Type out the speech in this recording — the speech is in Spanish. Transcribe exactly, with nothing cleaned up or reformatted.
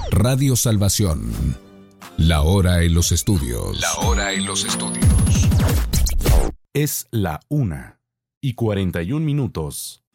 Radio Salvación. La hora en los estudios. La hora en los estudios. Es la una y cuarenta y un minutos.